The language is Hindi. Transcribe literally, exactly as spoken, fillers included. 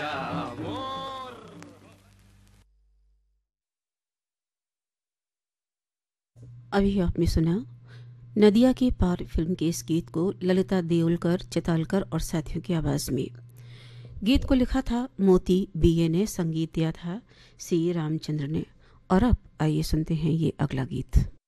अभी आपने सुना नदिया के पार फिल्म के इस गीत को ललिता देओलकर, चितालकर और साथियों की आवाज में। गीत को लिखा था मोती बीए ने, संगीत दिया था सी रामचंद्र ने। और अब आइए सुनते हैं ये अगला गीत।